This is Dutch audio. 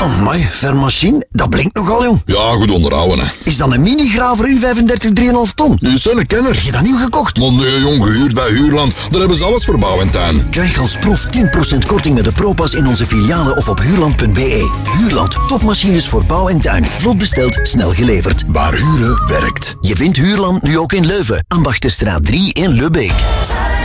Amai, Vermachine, dat blinkt nogal, jong. Ja, goed onderhouden, hè. Is dat een mini-graver U35 3,5 ton? Die is een kenner. Heb je dat nieuw gekocht? Maar nee, jong, gehuurd bij Huurland. Daar hebben ze alles voor bouw en tuin. Krijg als proef 10% korting met de Propas in onze filialen of op huurland.be. Huurland, topmachines voor bouw en tuin. Vlot besteld, snel geleverd. Waar huren werkt. Je vindt Huurland nu ook in Leuven. Ambachterstraat 3 in Lubbeek.